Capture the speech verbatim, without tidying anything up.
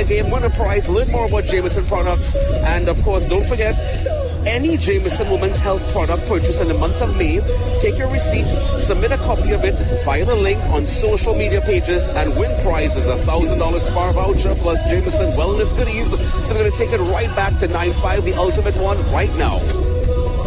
game, win a prize, learn more about Jameson products, and of course, don't forget, any Jameson Women's Health product purchase in the month of May, take your receipt, submit a copy of it via the link on social media pages, and win prizes, a one thousand dollars Spar voucher plus Jameson wellness goodies. So we're going to take it right back to nine five, the ultimate one, right now.